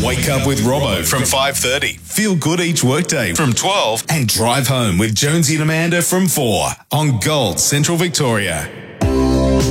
Wake up with Robbo from 5:30. Feel good each workday from 12. And drive home with Jonesy and Amanda from 4 on Gold Central Victoria.